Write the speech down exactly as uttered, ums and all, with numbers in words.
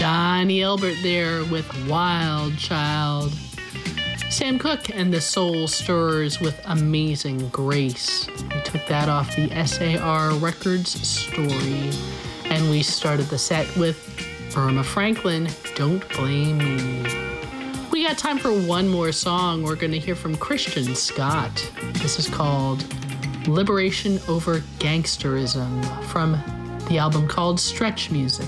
Donnie Elbert there with Wild Child. Sam Cooke and the Soul Stirrers with Amazing Grace. We took that off the S A R Records Story. And we started the set with Irma Franklin, Don't Blame Me. We got time for one more song. We're going to hear from Christian Scott. This is called Liberation Over Gangsterism from the album called Stretch Music.